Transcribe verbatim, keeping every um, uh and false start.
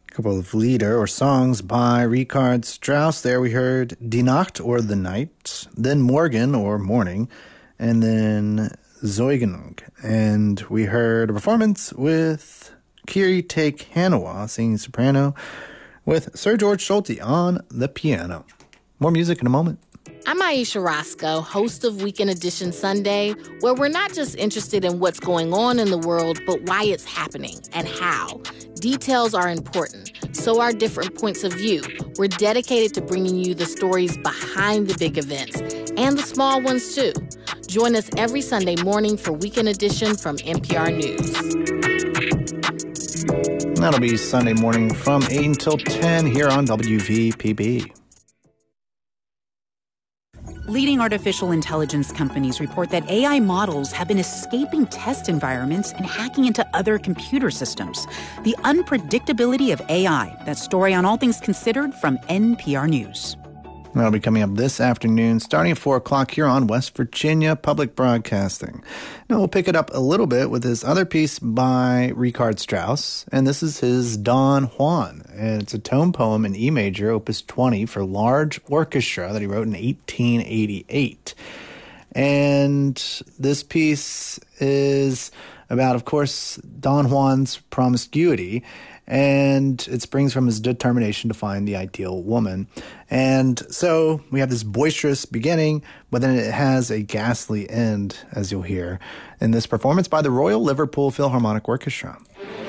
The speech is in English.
A couple of lieder or songs by Richard Strauss. There we heard Die Nacht or The Night, then Morgen or Morning, and then Zeugung. And we heard a performance with Kiri Take Hanawa singing soprano with Sir George Solti on the piano. More music in a moment. I'm Aisha Roscoe, host of Weekend Edition Sunday, where we're not just interested in what's going on in the world, but why it's happening and how. Details are important, so are different points of view. We're dedicated to bringing you the stories behind the big events, and the small ones too. Join us every Sunday morning for Weekend Edition from N P R News. That'll be Sunday morning from eight until ten here on W V P B. Leading artificial intelligence companies report that A I models have been escaping test environments and hacking into other computer systems. The unpredictability of A I. That story on All Things Considered from N P R News. That'll be coming up this afternoon, starting at four o'clock here on West Virginia Public Broadcasting. Now we'll pick it up a little bit with this other piece by Richard Strauss, and this is his Don Juan. And it's a tone poem in E major, opus twenty, for large orchestra that he wrote in eighteen eighty-eight. And this piece is about, of course, Don Juan's promiscuity, and it springs from his determination to find the ideal woman. And so we have this boisterous beginning, but then it has a ghastly end, as you'll hear in this performance by the Royal Liverpool Philharmonic Orchestra.